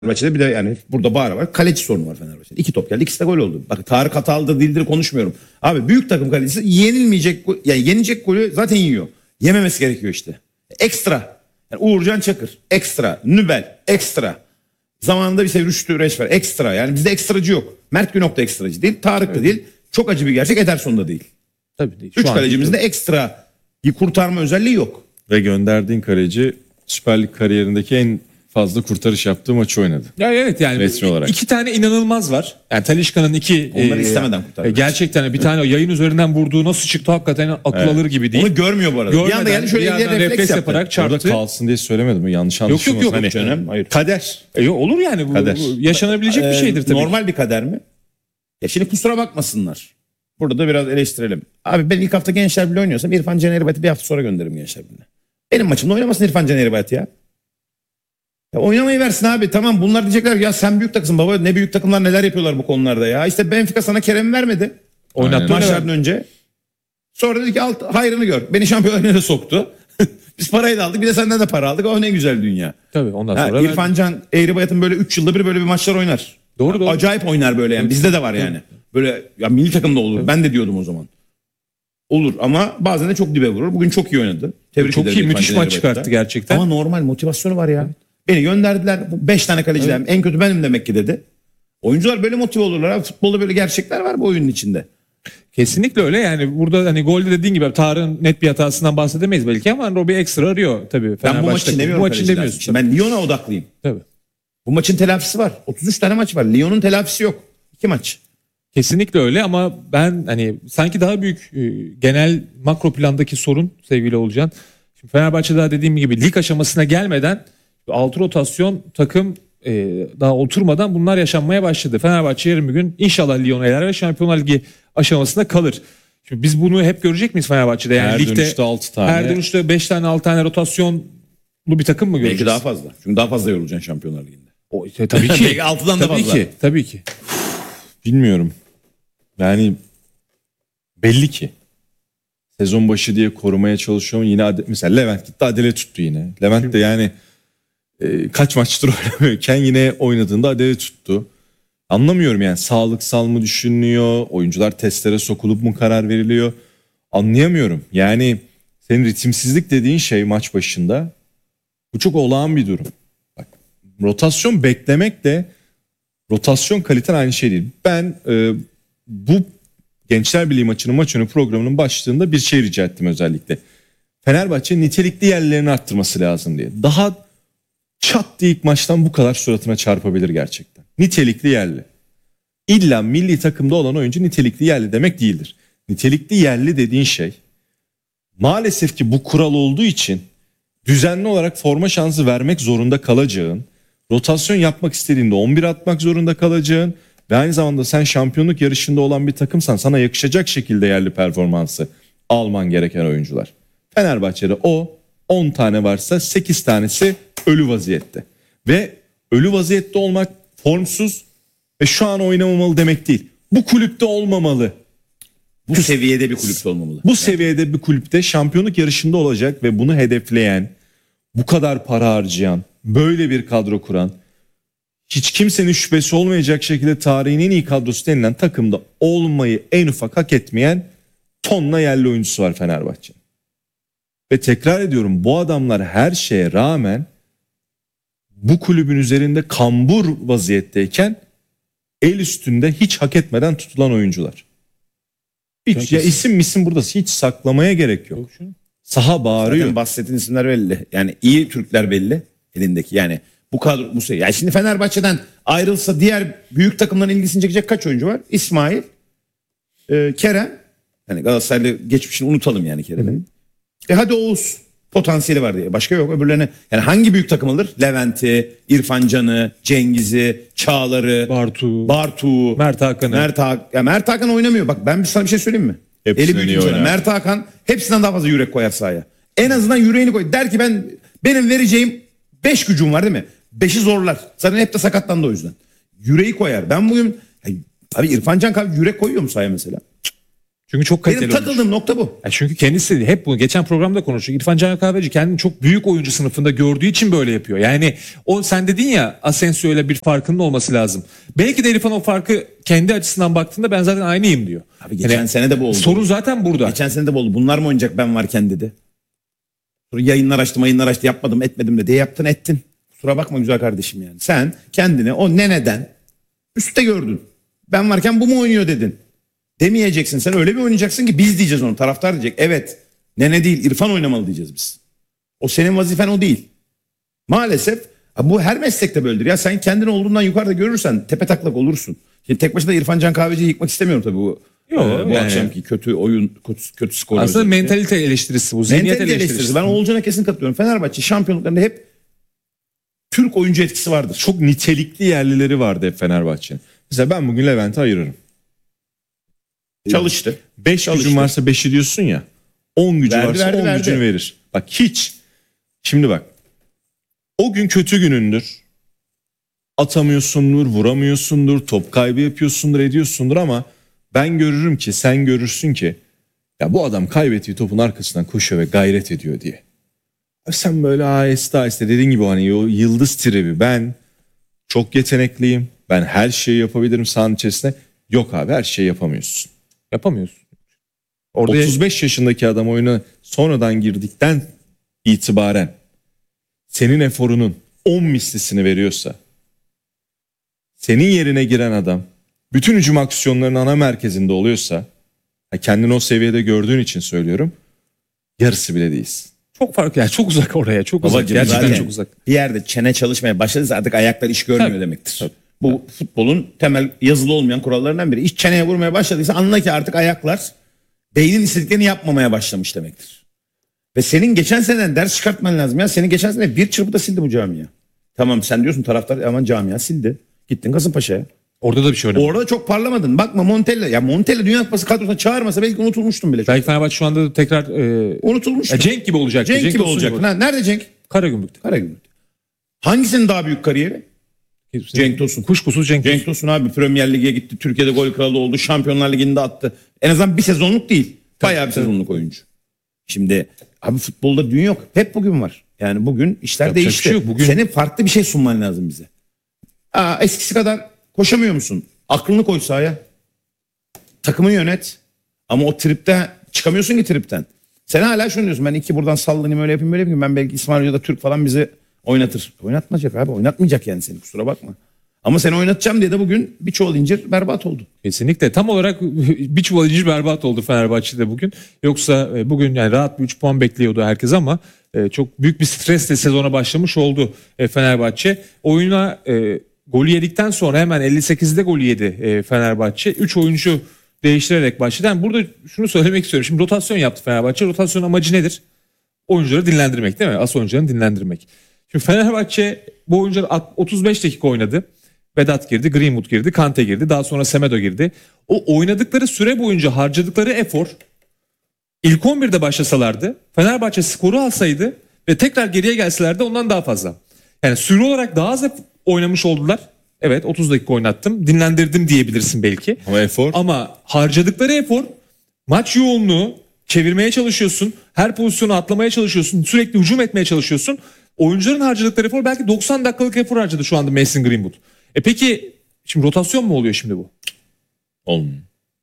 Fenerbahçe'de bir de yani burada bağıra var. Kaleci sorunu var Fenerbahçe'de. 2 top geldi. İkisi de gol oldu. Bak Tarık hatalıdır değildir konuşmuyorum. Abi büyük takım kalecisi yenilmeyecek, yani yenecek golü zaten yiyor. Yememesi gerekiyor işte. Ekstra. Yani Uğurcan Çakır ekstra. Nübel ekstra. Zamanında bir şey Rüştü Reçber ekstra. Yani bizde ekstracı yok. Mert Günok da ekstracı değil. Tarık da değil. Çok acı bir gerçek. Ederson da değil. Tabii değil. 3 kalecimizde ekstra bir kurtarma özelliği yok. Ve gönderdiğin kaleci Süper Lig kariyerindeki en fazla kurtarış yaptığı maçı oynadı. Ya evet yani resmi olarak. 2 tane inanılmaz var. Yani Talisca'nın 2 Onları istemeden kurtardı. Gerçekten bir tane yayın üzerinden vurduğu nasıl çıktı hakikaten akıl alır gibi değil. Onu görmüyor bu arada. Görmeden, bir anda geldi şöyle bir bir yandan refleks yaptı. yaparak Orada çarptı. kalsın diye söylemedim mi? Yanlış yok, anlaşılmasın. yok. Hani Canım, hayır. kader. Olur yani bu, Kader. bu yaşanabilecek bir şeydir tabii. Normal bir kader mi? Ya şimdi kusura bakmasınlar. Burada da biraz eleştirelim. Abi ben ilk hafta Gençler Birliği oynuyorsam İrfan Can Eğribayat'ı bir hafta sonra gönderirim Gençler Birliği'ne. Benim maçımda oynamasın İrfan Can Eğribayat ya. Ya oynamayı versin abi. Tamam bunlar diyecekler ya sen büyük takımsın baba. Ne büyük takımlar neler yapıyorlar bu konularda ya. İşte Benfica sana Kerem'i vermedi. Oynattı Maçlardan önce. Sonra dedi ki hayrını gör. Beni Şampiyonlar Ligi'ne soktu. Biz parayı da aldık bir de senden de para aldık. O ne güzel dünya. Tabii ondan sonra İrfan Can Eğribayat'ın böyle 3 yılda bir böyle bir maçlar oynar. Doğru. Acayip oynar böyle yani. Bizde de var yani. Böyle ya milli takımda olur. Evet. Ben de diyordum o zaman. Olur ama bazen de çok dibe vurur. Bugün çok iyi oynadı. Tebrik çok ederim. iyi müthiş maç çıkarttı gerçekten. Ama normal motivasyonu var ya. Evet. Beni gönderdiler. 5 tane kaleciler. Evet. En kötü benim demek ki dedi. Oyuncular böyle motive olurlar. Abi. Futbolda böyle gerçekler var bu oyunun içinde. Kesinlikle öyle yani burada hani golde dediğin gibi Tarık'ın net bir hatasından bahsedemeyiz belki ama Robbie ekstra arıyor tabii. Ben bu maçı demiyorum. Bu maçı demiyorsun. Ben Lyon'a odaklıyım. Tabii. Bu maçın telafisi var. 33 tane maç var. Lyon'un telafisi yok. 2 maç. Kesinlikle öyle ama ben hani sanki daha büyük genel makro plandaki sorun sevgili Olcan. Şimdi Fenerbahçe daha dediğim gibi lig aşamasına gelmeden 6 rotasyon takım daha oturmadan bunlar yaşanmaya başladı. Fenerbahçe yarın bir gün inşallah Lyon'u eler ve Şampiyonlar Ligi aşamasında kalır. Şimdi biz bunu hep görecek miyiz Fenerbahçe'de? Yani her ligde dönüşte 6 tane. Her dönüşte 5 tane 6 tane rotasyonlu bir takım mı göreceğiz? Belki daha fazla. Çünkü daha fazla yorulacaksın Şampiyonlar Ligi'nde. Tabii ki. Belki 6'dan da fazla. Tabii ki. Bilmiyorum. Yani belli ki. Sezon başı diye korumaya çalışıyorum. Yine mesela Levent gitti Adele tuttu yine. Levent de yani kaç maçtır oynamıyorken yine oynadığında Adele tuttu. Anlamıyorum yani sağlıksal mı düşünülüyor? Oyuncular testlere sokulup mu karar veriliyor? Anlayamıyorum. Yani senin ritimsizlik dediğin şey maç başında bu çok olağan bir durum. Bak, rotasyon beklemekle rotasyon kaliten aynı şey değil. Ben bu Gençler Birliği maçının maç önü programının başlığında bir şey rica ettim özellikle. Fenerbahçe nitelikli yerlerini arttırması lazım diye. Daha çat diye ilk maçtan bu kadar suratına çarpabilir gerçekten. Nitelikli yerli. İlla milli takımda olan oyuncu nitelikli yerli demek değildir. Nitelikli yerli dediğin şey maalesef ki bu kural olduğu için düzenli olarak forma şansı vermek zorunda kalacağın, rotasyon yapmak istediğinde 11 atmak zorunda kalacağın ve aynı zamanda sen şampiyonluk yarışında olan bir takımsan sana yakışacak şekilde yerli performansı alman gereken oyuncular. Fenerbahçe'de o 10 tane varsa 8 tanesi ölü vaziyette. Ve ölü vaziyette olmak formsuz ve şu an oynamamalı demek değil. Bu kulüpte olmamalı. Bu seviyede bir kulüpte olmamalı. Bu seviyede bir kulüpte şampiyonluk yarışında olacak ve bunu hedefleyen, bu kadar para harcayan, böyle bir kadro kuran, hiç kimsenin şüphesi olmayacak şekilde tarihin en iyi kadrosu denilen takımda olmayı en ufak hak etmeyen tonla yerli oyuncusu var Fenerbahçe. Ve tekrar ediyorum bu adamlar her şeye rağmen bu kulübün üzerinde kambur vaziyetteyken el üstünde hiç hak etmeden tutulan oyuncular. Hiç, ya isim burada hiç saklamaya gerek yok. Saha bağırıyor. Zaten bahsettiğin isimler belli. Yani iyi Türkler belli elindeki. Yani bu kadro bu seviye. Yani şimdi Fenerbahçe'den ayrılsa diğer büyük takımların ilgisini çekecek kaç oyuncu var? İsmail, Kerem. Yani Galatasaraylı geçmişini unutalım yani Kerem'in. Hadi Oğuz potansiyeli var diye. Başka yok öbürlerine. Yani hangi büyük takım alır? Levent'i, İrfan Can'ı, Cengiz'i, Çağlar'ı, Bartu, Mert Hakan oynamıyor. Bak ben sana bir şey söyleyeyim mi? Hepsinden Eli büyük oynar. Mert Hakan hepsinden daha fazla yürek koyar sahaya. En azından yüreğini koy. Der ki benim vereceğim 5 gücüm var değil mi? 5'i zorlar. Zaten hep de sakatlandı o yüzden. Yüreği koyar. Ben bugün abi İrfan Can yürek koyuyor mu sahaya mesela? Çünkü çok kaliteli Benim oyuncu. takıldığım nokta bu. Ya çünkü kendisi hep bunu geçen programda konuştuk. İrfan Can Kahveci kendini çok büyük oyuncu sınıfında gördüğü için böyle yapıyor. Yani o sen dedin ya Asensio ile bir farkının olması lazım. Belki de İrfan o farkı kendi açısından baktığında ben zaten aynıyım diyor. Abi geçen sene de bu oldu. Sorun zaten burada. Geçen sene de bu oldu. Bunlar mı oynayacak ben varken dedi. Sonra yayınlar açtı yapmadım etmedim de diye yaptın ettin. Kusura bakma güzel kardeşim yani. Sen kendini o neneden üstte gördün. Ben varken bu mu oynuyor dedin. Demeyeceksin. Sen öyle bir oynayacaksın ki biz diyeceğiz onu. Taraftar diyecek. Evet. Nene değil İrfan oynamalı diyeceğiz biz. O senin vazifen o değil. Maalesef bu her meslekte böyledir. Ya sen kendini olduğundan yukarıda görürsen tepe taklak olursun. Şimdi tek başına İrfan Can Kahveci'yi yıkmak istemiyorum tabii bu. Bu yani. akşamki kötü oyun, kötü skor. Aslında özellikle. mentalite eleştirisi bu. Zihniyet Mentalite eleştirisi. eleştirisi. Ben Oğulcan'a kesin katılıyorum. Fenerbahçe şampiyonluklarında hep Türk oyuncu etkisi vardır. Çok nitelikli yerlileri vardı hep Fenerbahçe'nin. Mesela ben bugün Levent'i ayırırım. Çalıştı. 5 Çalıştı. gücün varsa 5'i diyorsun ya. 10 gücü Verdi, varsa 10 gücünü verir. Bak hiç. Şimdi bak. O gün kötü günündür. Atamıyorsundur, vuramıyorsundur, top kaybı yapıyorsundur, ediyorsundur ama ben görürüm ki, sen görürsün ki ya bu adam kaybettiği topun arkasından koşuyor ve gayret ediyor diye. Sen böyle aheste aheste dediğin gibi hani o yıldız tribi, ben çok yetenekliyim, ben her şeyi yapabilirim sahanın içerisinde. Yok abi, her şeyi yapamıyorsun. Yapamıyorsun. Orada 35 yaşındaki adam oyuna sonradan girdikten itibaren senin eforunun 10 mislisini veriyorsa, senin yerine giren adam bütün hücum aksiyonlarının ana merkezinde oluyorsa, kendini o seviyede gördüğün için söylüyorum, yarısı bile değilsin. çok farklı. Yani çok uzak oraya. Çok uzak. Babacığım Gerçekten zaten çok uzak. Bir yerde çene çalışmaya başladıysa artık ayaklar iş görmüyor Tabii. demektir. Bu futbolun temel yazılı olmayan kurallarından biri. İş çeneye vurmaya başladıysa anla ki artık ayaklar beynin istediklerini yapmamaya başlamış demektir. Ve senin geçen seneden ders çıkartman lazım ya. Senin geçen sene bir çırpıda sildi bu camia. Tamam sen diyorsun taraftar aman camia sildi. Gittin Kasımpaşa'ya. Orada da bir şey önemli. Orada çok parlamadın. Bakma Montella. Ya Montella Dünya Kupası kadrosuna çağırmasa belki unutulmuştun bile. Belki Fenerbahçe şu anda tekrar Unutulmuştun. Cenk gibi olacak. Cenk gibi olacak. Ha, nerede Cenk? Karagümrük'te. Karagümrük'te. Hangisinin daha büyük kariyeri? Cenk Tosun. Kuşkusuz Cenk Cenk Tosun abi Premier Lig'e gitti. Türkiye'de gol kralı oldu. Şampiyonlar Ligi'nde attı. En azından bir sezonluk değil. Bayağı bir sezonluk oyuncu. Şimdi abi futbolda dün yok. Hep bugün var. Yani bugün işler Yapacak bir değişti. şey yok. Bugün- Senin farklı bir şey sunman lazım bize. Eskisi kadar koşamıyor musun? Aklını koy sahaya. Takımı yönet. Ama o tripte çıkamıyorsun ki tripten. Sen hala şunu diyorsun. Ben iki buradan sallanayım öyle yapayım böyle yapayım. Ben belki İsmail Hoca da Türk falan bizi oynatır. Oynatmayacak abi. Oynatmayacak yani seni kusura bakma. Ama seni oynatacağım diye de bugün bir çuval incir berbat oldu. Kesinlikle. Tam olarak bir çuval incir berbat oldu Fenerbahçe'de bugün. Yoksa bugün yani rahat bir 3 puan bekliyordu herkes ama çok büyük bir stresle sezona başlamış oldu Fenerbahçe. Oyuna golü yedikten sonra hemen 58'de golü yedi Fenerbahçe. 3 oyuncu değiştirerek başladı. Yani burada şunu söylemek istiyorum. Şimdi rotasyon yaptı Fenerbahçe. Rotasyon amacı nedir? Oyuncuları dinlendirmek değil mi? As oyuncularını dinlendirmek. Şimdi Fenerbahçe bu oyuncular 35 dakika oynadı. Vedat girdi, Greenwood girdi, Kante girdi. Daha sonra Semedo girdi. O oynadıkları süre boyunca harcadıkları efor ilk 11'de başlasalardı Fenerbahçe skoru alsaydı ve tekrar geriye gelselerdi ondan daha fazla. Yani süre olarak daha az oynamış oldular. Evet 30 dakika oynattım. Dinlendirdim diyebilirsin belki. Ama efor. Ama harcadıkları efor, maç yoğunluğu, çevirmeye çalışıyorsun. Her pozisyonu atlamaya çalışıyorsun. Sürekli hücum etmeye çalışıyorsun. Oyuncuların harcadıkları efor belki 90 dakikalık efor harcadı şu anda Mason Greenwood. Peki şimdi rotasyon mu oluyor şimdi bu? Olmuyor.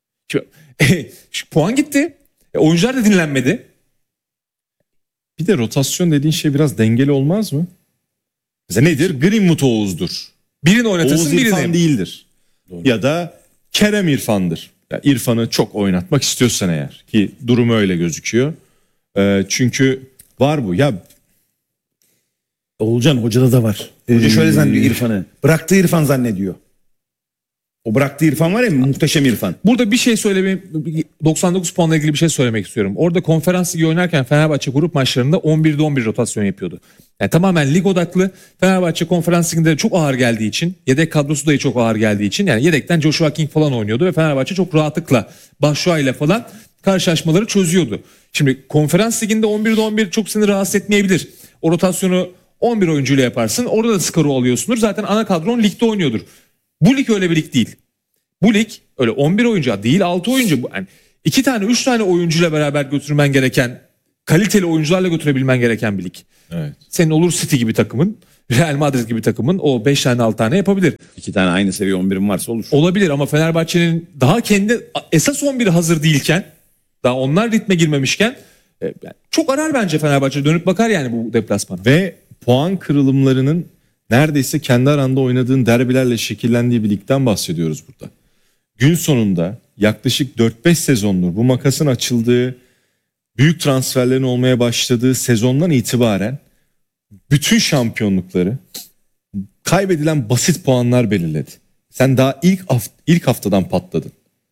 Şu puan gitti. Oyuncular da dinlenmedi. Bir de rotasyon dediğin şey biraz dengeli olmaz mı? Mesela nedir? Greenwood Oğuz'dur. Birini oynatırsın Oğuz İrfan birini. değildir. Ya da Kerem İrfan'dır. Ya İrfan'ı çok oynatmak istiyorsan eğer ki durumu öyle gözüküyor. Çünkü var bu. Ya Oğulcan hocada da var. Hoca şöyle zannediyor İrfan'ı. Bıraktığı İrfan zannediyor. O bıraktığı İrfan var ya muhteşem İrfan. Burada bir şey söylemeyeyim. 99 puanla ilgili bir şey söylemek istiyorum. Orada konferans ligi oynarken Fenerbahçe grup maçlarında 11'de 11 rotasyon yapıyordu. Yani tamamen lig odaklı. Fenerbahçe konferans liginde çok ağır geldiği için, yedek kadrosu da çok ağır geldiği için yani yedekten Joshua King falan oynuyordu ve Fenerbahçe çok rahatlıkla Başşuay ile falan karşılaşmaları çözüyordu. Şimdi konferans liginde 11'de 11 çok seni rahatsız etmeyebilir. O rotasyonu 11 oyuncuyla yaparsın. Orada da skoru alıyorsundur. Zaten ana kadron ligde oynuyordur. Bu lig öyle bir lig değil. Bu lig öyle 11 oyuncu değil 6 oyuncu. Yani 2 tane 3 tane oyuncuyla beraber götürmen gereken, kaliteli oyuncularla götürebilmen gereken bir lig. Evet. Senin olur City gibi takımın, Real Madrid gibi takımın o 5 tane 6 tane yapabilir. 2 tane aynı seviye 11'im varsa olur. Olabilir ama Fenerbahçe'nin daha kendi esas 11'i hazır değilken, daha onlar ritme girmemişken yani çok arar bence Fenerbahçe, dönüp bakar yani bu deplasmana. Ve puan kırılımlarının neredeyse kendi aranda oynadığın derbilerle şekillendiği bir ligden bahsediyoruz burada. Gün sonunda yaklaşık 4-5 sezondur bu makasın açıldığı, büyük transferlerin olmaya başladığı sezondan itibaren bütün şampiyonlukları kaybedilen basit puanlar belirledi. Sen daha ilk haftadan patladın.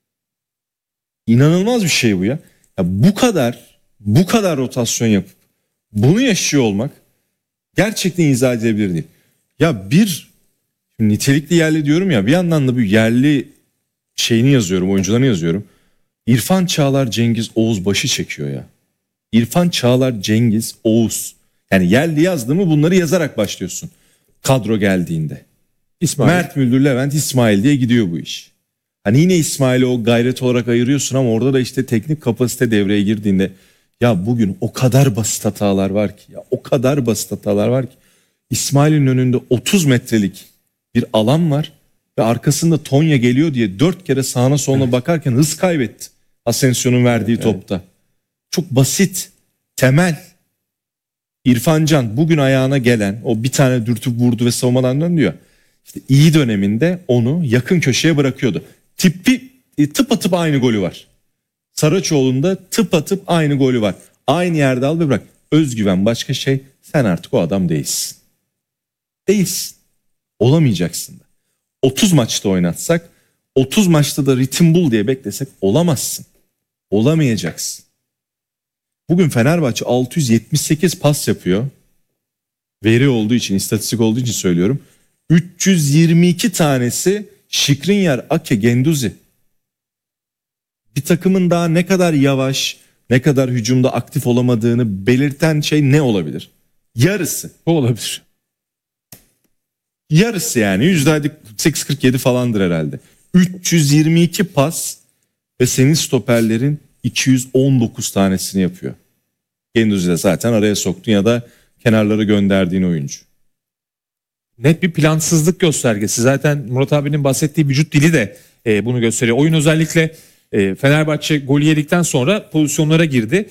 İnanılmaz bir şey bu ya. Ya bu kadar rotasyon yapıp bunu yaşıyor olmak gerçekten izah edilebilir değil. Ya şimdi nitelikli yerli diyorum ya, bir yandan da bir yerli şeyini yazıyorum, oyuncularını yazıyorum. İrfan Çağlar, Cengiz, Oğuz başı çekiyor ya. İrfan Çağlar, Cengiz, Oğuz. Yani yerli yazdığımı bunları yazarak başlıyorsun. Kadro geldiğinde. İsmail. Mert Müldür, Levent, İsmail diye gidiyor bu iş. Hani yine İsmail'i o gayret olarak ayırıyorsun ama orada da işte teknik kapasite devreye girdiğinde ya bugün o kadar basit hatalar var ki, ya o kadar basit hatalar var ki, İsmail'in önünde 30 metrelik bir alan var ve arkasında Tonya geliyor diye 4 kere sağına soluna bakarken hız kaybetti Asensio'nun verdiği topta. Çok basit, temel. İrfan Can bugün ayağına gelen o bir tane dürtüp vurdu ve savunmadan döndü ya. İşte iyi döneminde onu yakın köşeye bırakıyordu. Tıpatıp aynı golü var. Saraçoğlu'nda tıpatıp aynı golü var. Aynı yerde al ve bırak. Özgüven başka şey. Sen artık o adam değilsin. Değilsin. Olamayacaksın da. 30 maçta oynatsak, 30 maçta da ritim bul diye beklesek olamazsın. Olamayacaksın. Bugün Fenerbahçe 678 pas yapıyor. Veri olduğu için, istatistik olduğu için söylüyorum. 322 tanesi Skriniar, Ake, Guendouzi. Bir takımın daha ne kadar yavaş, ne kadar hücumda aktif olamadığını belirten şey ne olabilir? Yarısı. Bu olabilir. Yarısı yani %8-47 falandır herhalde. 322 pas ve senin stoperlerin 219 tanesini yapıyor. Guendouzi de zaten araya soktun ya da kenarlara gönderdiğin oyuncu. Net bir plansızlık göstergesi. Zaten Murat abinin bahsettiği vücut dili de bunu gösteriyor. Oyun özellikle Fenerbahçe golü yedikten sonra pozisyonlara girdi.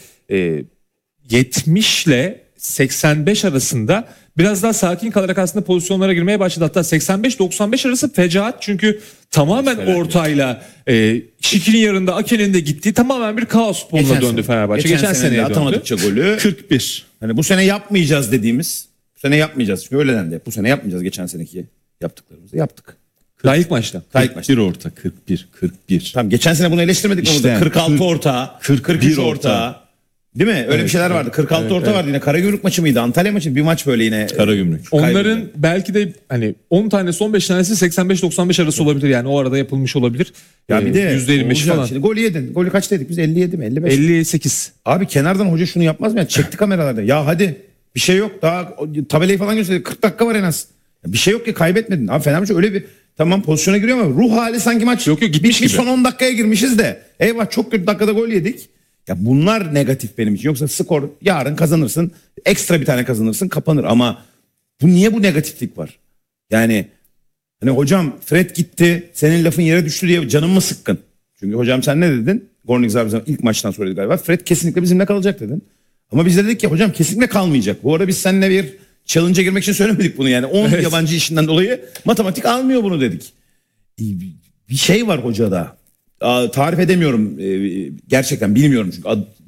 70 ile 85 arasında biraz daha sakin kalarak aslında pozisyonlara girmeye başladı. Hatta 85-95 arası fecaat, çünkü tamamen ortayla Şikrin yarında Ake'nin de gittiği tamamen bir kaos futboluna döndü Fenerbahçe. Geçen seneye döndü. Atamadıkça golü 41. Hani bu sene yapmayacağız dediğimiz, bu sene yapmayacağız. Çünkü öyle dendi. Bu sene yapmayacağız, geçen seneki yaptıklarımızı yaptık. Daha ilk maçta. Daha ilk maçta. 41 orta, 41. Tamam, geçen sene bunu eleştirmedik mi İşte burada? yani 46 orta, 43 orta. Değil mi? Öyle bir şeyler vardı. 46 orta vardı yine. Karagümrük maçı mıydı? Antalya maçı, bir maç böyle yine. Karagümrük. Onların belki de hani 10 tanesi 15 tanesi 85-95 arası olabilir, yani o arada yapılmış olabilir. Ya bir de %25 Oğuzcan, falan. şimdi golü yedin. Golü kaçta yedik biz? 57 mi? 55 mi? 58. Abi kenardan hoca şunu yapmaz mı? Yani çekti kameralarda. Ya hadi bir şey yok. Daha tabelayı falan gösterdi. 40 dakika var en az. Ya bir şey yok ki, kaybetmedin. Abi Fenerbahçe öyle bir tamam pozisyona giriyor ama ruh hali sanki maç Yok, gitmiş gibi. son 10 dakikaya girmişiz de. Eyvah, çok kötü dakikada gol yedik. Ya bunlar negatif benim için. Yoksa skor yarın kazanırsın. Ekstra bir tane kazanırsın, kapanır. Ama niye bu negatiflik var? Yani hani hocam Fred gitti, senin lafın yere düştü diye canım mı sıkkın? Çünkü hocam sen ne dedin? Gornik Zabrze ilk maçtan sonra dedi galiba. Fred kesinlikle bizimle kalacak dedin. Ama biz de dedik ki hocam kesinlikle kalmayacak. Bu arada biz seninle bir challenge'a girmek için söylemedik bunu yani. 10 yabancı işinden dolayı matematik almıyor bunu dedik. Bir şey var hocada. Tarif edemiyorum. Gerçekten bilmiyorum çünkü.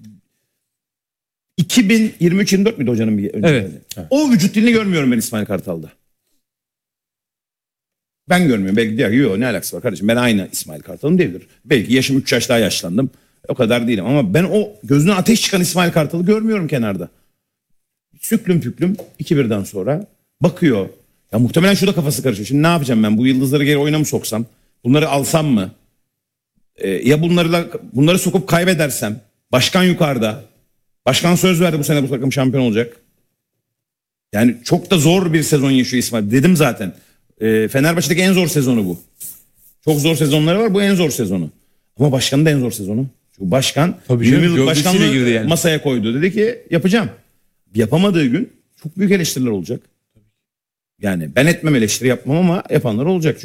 2023-24 müydü hocanın bir önce? Evet. O vücut dilini görmüyorum ben İsmail Kartal'da. Ben görmüyorum. Belki diyor ki yok, ne alakası var kardeşim, ben aynı İsmail Kartal'ım değildir. Belki yaşım 3 yaş daha yaşlandım. O kadar değilim ama ben o gözüne ateş çıkan İsmail Kartal'ı görmüyorum kenarda. Süklüm püklüm 2-1'den sonra bakıyor. Ya muhtemelen şu da kafası karışıyor. Şimdi ne yapacağım ben? Bu yıldızları geri oyuna mı soksam? Bunları alsam mı? Ya bunları sokup kaybedersem? Başkan yukarıda. Başkan söz verdi bu sene bu takım şampiyon olacak. Yani çok da zor bir sezon yaşıyor İsmail. Dedim zaten. Fenerbahçe'deki en zor sezonu bu. Çok zor sezonları var. Bu en zor sezonu. Ama başkanın da en zor sezonu. Çünkü başkan Tabii 20 canım, yıllık gövdesiyle başkanlığı girdi yani. masaya koydu. Dedi ki yapacağım. Yapamadığı gün çok büyük eleştiriler olacak. Yani ben etmem, eleştiri yapmam ama yapanlar olacak.